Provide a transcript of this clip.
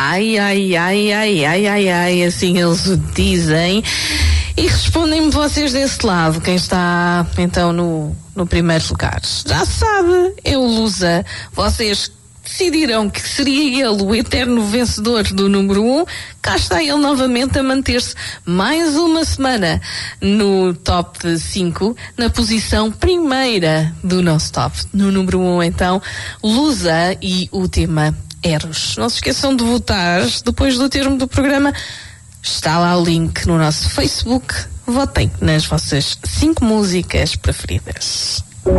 Ai, assim eles o dizem. E respondem-me vocês desse lado, quem está então no primeiro lugar. Já sabe, é o Lusa. Vocês decidiram que seria ele o eterno vencedor do número 1. Cá está ele novamente a manter-se mais uma semana no top 5, na posição primeira do nosso top. No número 1, então, Lusa e o tema Eros. Não se esqueçam de votar depois do termo do programa. Está lá o link no nosso Facebook. Votem nas vossas 5 músicas preferidas.